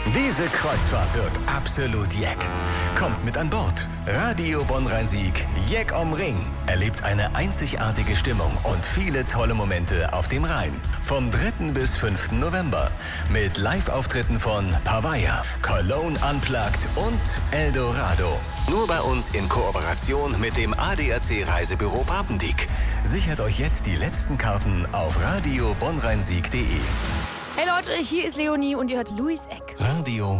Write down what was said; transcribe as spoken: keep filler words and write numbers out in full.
Diese Kreuzfahrt wird absolut jeck. Kommt mit an Bord. Radio Bonn-Rhein-Sieg, Jeck om Ring. Erlebt eine einzigartige Stimmung und viele tolle Momente auf dem Rhein. Vom dritten bis fünften November. Mit Live-Auftritten von Pavaya, Cologne Unplugged und Eldorado. Nur bei uns in Kooperation mit dem A D A C Reisebüro Papendiek. Sichert euch jetzt die letzten Karten auf radio bonn rhein sieg punkt de. Hey Leute, hier ist Leonie und ihr hört Louis Eck. Radio